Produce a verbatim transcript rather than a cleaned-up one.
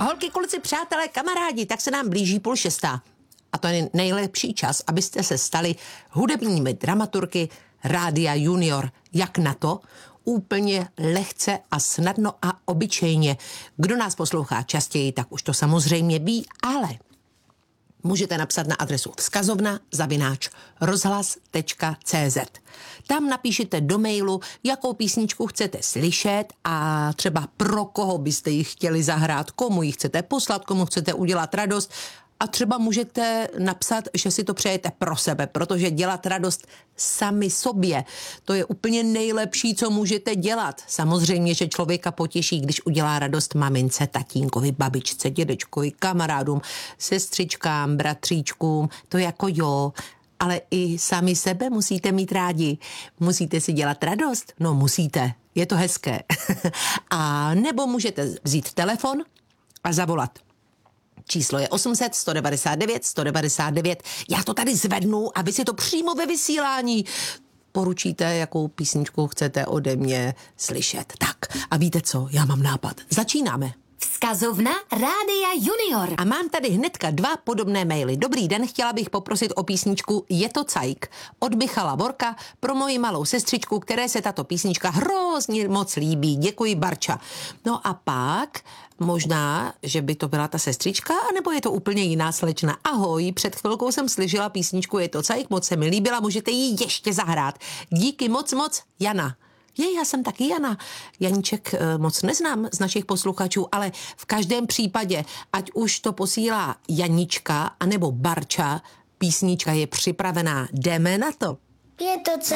Holky, kluci, přátelé, kamarádi, tak se nám blíží půl šestá. A to je nejlepší čas, abyste se stali hudebními dramaturky Rádia Junior. Jak na to? Úplně lehce a snadno a obyčejně. Kdo nás poslouchá častěji, tak už to samozřejmě ví, ale můžete napsat na adresu vzkazovna zavináč rozhlas tečka cé zet. Tam napíšete do mailu, jakou písničku chcete slyšet a třeba pro koho byste ji chtěli zahrát, komu ji chcete poslat, komu chcete udělat radost. A třeba můžete napsat, že si to přejete pro sebe, protože dělat radost sami sobě, to je úplně nejlepší, co můžete dělat. Samozřejmě, že člověka potěší, když udělá radost mamince, tatínkovi, babičce, dědečkovi, kamarádům, sestřičkám, bratříčkům, to jako jo. Ale i sami sebe musíte mít rádi. Musíte si dělat radost? No musíte, je to hezké. A nebo můžete vzít telefon a zavolat. Číslo je osm set, sto devadesát devět, sto devadesát devět. Já to tady zvednu a vy si to přímo ve vysílání poručíte, jakou písničku chcete ode mě slyšet. Tak a víte co, já mám nápad. Začínáme. Vzkazovna Rádia Junior. A mám tady hnedka dva podobné maily. Dobrý den, chtěla bych poprosit o písničku Je to cajk od Michala Borka pro moji malou sestřičku, které se tato písnička hrozně moc líbí. Děkuji, Barča. No a pak možná, že by to byla ta sestřička, anebo je to úplně jiná slečna. Ahoj, před chvilkou jsem slyšela písničku Je to cajk, moc se mi líbila, můžete ji ještě zahrát. Díky moc moc, Jana. Je, já jsem taky Jana. Janíček e, moc neznám z našich posluchačů, ale v každém případě, ať už to posílá Janička anebo Barča, písnička je připravená. Jdeme na to. Je to